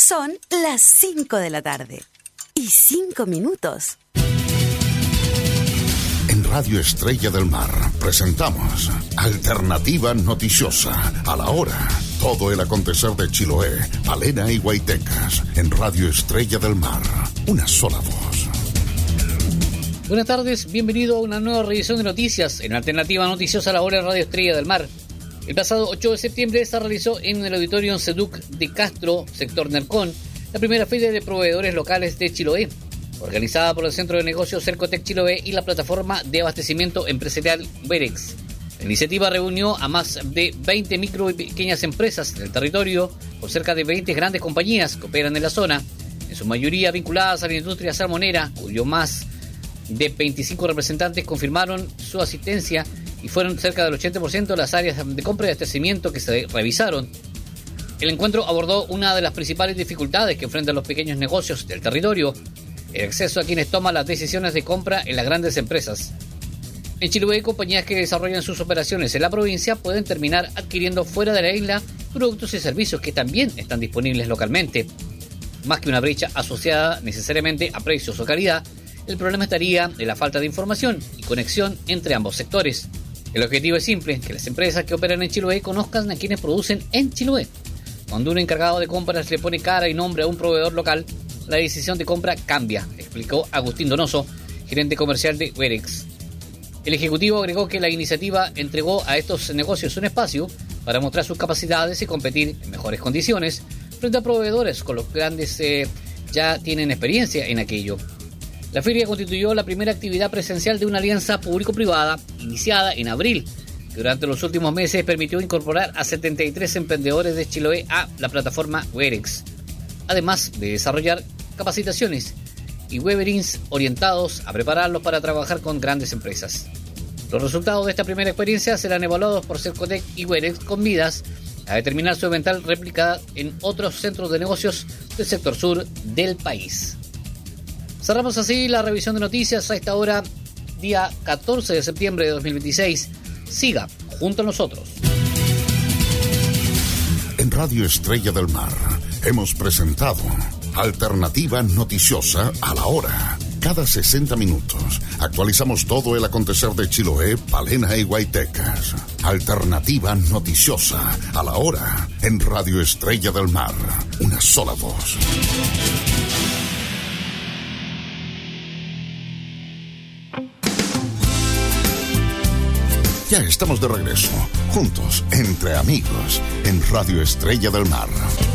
Son las 5 de la tarde y 5 minutos. En Radio Estrella del Mar presentamos Alternativa Noticiosa. A la hora, todo el acontecer de Chiloé, Palena y Guaitecas. En Radio Estrella del Mar, una sola voz. Buenas tardes, bienvenido a una nueva revisión de noticias en Alternativa Noticiosa a la hora de Radio Estrella del Mar. El pasado 8 de septiembre se realizó en el auditorio Seduc de Castro, sector Nercón, la primera feria de proveedores locales de Chiloé, organizada por el Centro de Negocios Cercotec Chiloé y la plataforma de abastecimiento empresarial Werex. La iniciativa reunió a más de 20 micro y pequeñas empresas del territorio por cerca de 20 grandes compañías que operan en la zona, en su mayoría vinculadas a la industria salmonera, cuyo más de 25 representantes confirmaron su asistencia y fueron cerca del 80% de las áreas de compra y abastecimiento que se revisaron. El encuentro abordó una de las principales dificultades que enfrentan los pequeños negocios del territorio: el acceso a quienes toman las decisiones de compra en las grandes empresas. En Chiloé, compañías que desarrollan sus operaciones en la provincia pueden terminar adquiriendo fuera de la isla productos y servicios que también están disponibles localmente. Más que una brecha asociada necesariamente a precios o calidad, el problema estaría en la falta de información y conexión entre ambos sectores. El objetivo es simple: que las empresas que operan en Chiloé conozcan a quienes producen en Chiloé. Cuando un encargado de compras le pone cara y nombre a un proveedor local, la decisión de compra cambia, explicó Agustín Donoso, gerente comercial de Werex. El ejecutivo agregó que la iniciativa entregó a estos negocios un espacio para mostrar sus capacidades y competir en mejores condiciones frente a proveedores con los grandes ya tienen experiencia en aquello. La feria constituyó la primera actividad presencial de una alianza público-privada iniciada en abril, que durante los últimos meses permitió incorporar a 73 emprendedores de Chiloé a la plataforma Werex, además de desarrollar capacitaciones y webinars orientados a prepararlos para trabajar con grandes empresas. Los resultados de esta primera experiencia serán evaluados por Cercotec y Werex con miras a determinar su eventual réplica en otros centros de negocios del sector sur del país. Cerramos así la revisión de noticias a esta hora, día 14 de septiembre de 2026. Siga junto a nosotros. En Radio Estrella del Mar hemos presentado Alternativa Noticiosa a la hora. Cada 60 minutos actualizamos todo el acontecer de Chiloé, Palena y Guaitecas. Alternativa Noticiosa a la hora en Radio Estrella del Mar. Una sola voz. Ya estamos de regreso, juntos, entre amigos, en Radio Estrella del Mar.